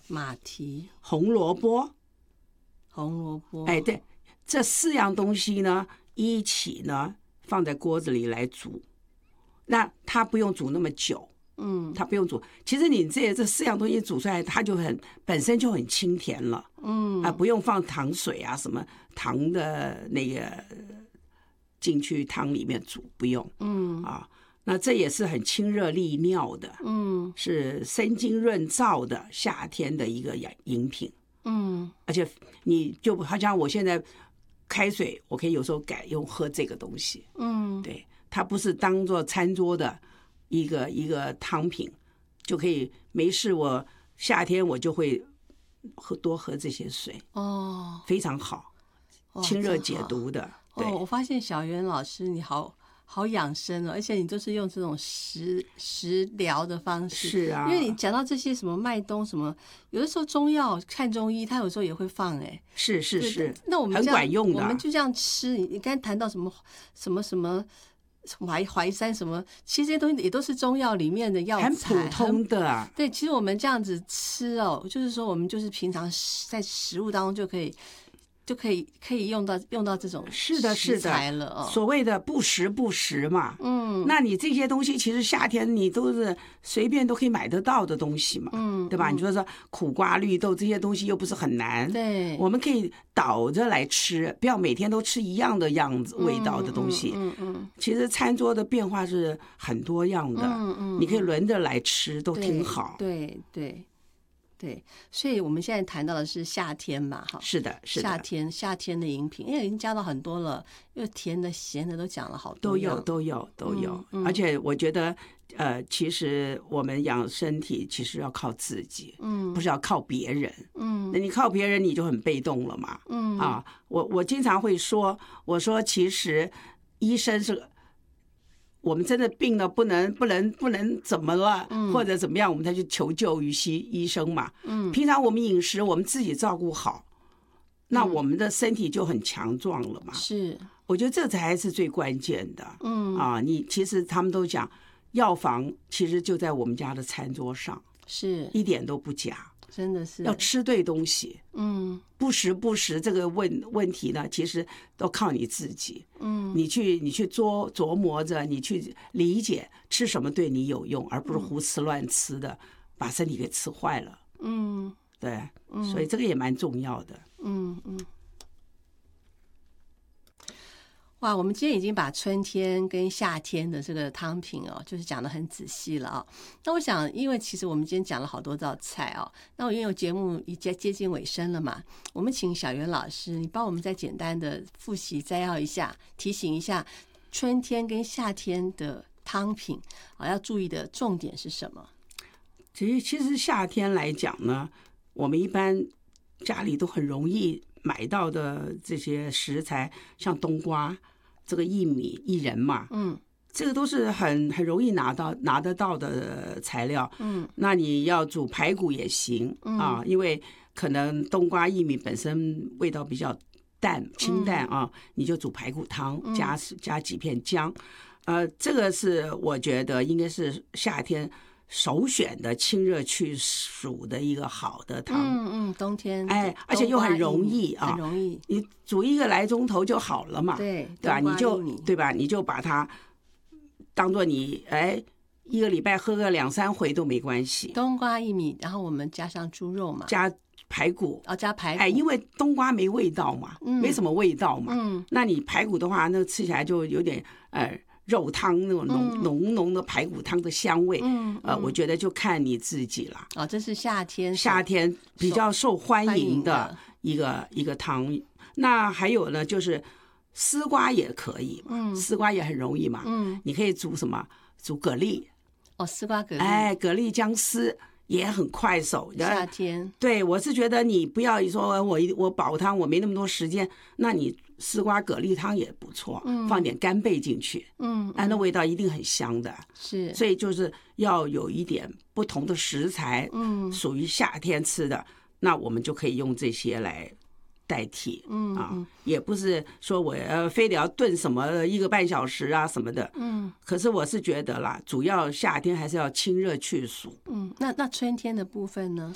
马蹄、 红萝卜， 哎， 对，这4样东西呢一起呢放在锅子里来煮，那它不用煮那么久。它不用煮。其实你这4样东西煮出来，它就本身就很清甜了。不用放糖水啊，什么糖的那个进去汤里面煮，不用。那这也是很清热利尿的。是生津润燥的夏天的一个饮品。而且你就好像我现在开水，我可以有时候改用喝这个东西。对，它不是当做餐桌的一个汤品，就可以没事我夏天我就会多喝这些水。非常好，清热解毒的。对， 我发现小袁老师你好养生哦，而且你都是用这种食疗的方式。 是啊， 因为你讲到这些什么麦冬什么，有的时候中药看中医，他有时候也会放。 是， 那我们很管用的， 我们就这样吃。你刚才谈到什么淮山什么，其实这些东西也都是中药里面的药材， 很普通的。 对，其实我们这样子吃就是说我们就是平常在食物当中就可以用到这种是的了。 所谓的不时嘛。那你这些东西其实夏天你都是随便都可以买得到的东西嘛。对吧？你说苦瓜绿豆这些东西又不是很难。 对， 我们可以倒着来吃，不要每天都吃一样的味道的东西。其实餐桌的变化是很多样的。你可以轮着来吃，都挺好。 对，所以我们现在谈到的是夏天嘛，哈， 是的， 夏天的饮品，因为已经加到很多了，又甜的、咸的都讲了好多样， 都有。而且我觉得，其实我们养身体其实要靠自己，不是要靠别人，那你靠别人你就很被动了嘛，我经常会说，我说其实医生是。我们真的病了，不能怎么了，或者怎么样，我们才去求救于医生嘛。平常我们饮食我们自己照顾好，那我们的身体就很强壮了嘛。 是， 我觉得这才是最关键的。你其实他们都讲，药房其实就在我们家的餐桌上， 是一点都不假。 真的是要吃对东西。不时这个问题呢，其实都靠你自己。你去琢磨着，你去理解吃什么对你有用，而不是胡吃乱吃的，把身体给吃坏了。对，所以这个也蛮重要的。 哇，我们今天已经把春天跟夏天的这个汤品就是讲得很仔细了那我想，因为其实我们今天讲了好多道菜那我因为节目已经接近尾声了嘛，我们请小袁老师，你帮我们再简单的复习摘要一下，提醒一下春天跟夏天的汤品要注意的重点是什么？ 其实夏天来讲呢，我们一般家里都很容易买到的这些食材，像冬瓜、这个薏米、薏仁嘛，这个都是很容易拿得到的材料。那你要煮排骨也行因为可能冬瓜、薏米本身味道比较清淡你就煮排骨汤，加几片姜。这个是我觉得应该是夏天首选的清热去暑的一个好的汤。 冬天而且又很容易很容易， 你煮1个来钟头就好了嘛。 对吧？你就把它当做你1个礼拜喝个2-3回都没关系。 冬瓜薏米，然后我们加上猪肉嘛， 加排骨加排骨。 因为冬瓜没味道嘛，没什么味道嘛。那你排骨的话，那吃起来就有点肉汤那种浓的排骨汤的香味。我觉得就看你自己了。 这是夏天比较受欢迎的一个汤。那还有呢，就是丝瓜也可以，丝瓜也很容易嘛。你可以煮什么？煮蛤蜊。 丝瓜蛤蜊。 蛤蜊姜丝也很快手。 夏天。对， 我是觉得你不要说我煲汤我没那么多时间，那你丝瓜蛤蜊汤也不错，放点干贝进去，那味道一定很香的。 是， 所以就是要有一点不同的食材，属于夏天吃的，那我们就可以用这些来代替。也不是说我非得要炖什么1个半小时啊什么的。可是我是觉得啦，主要夏天还是要清热去暑。 那春天的部分呢？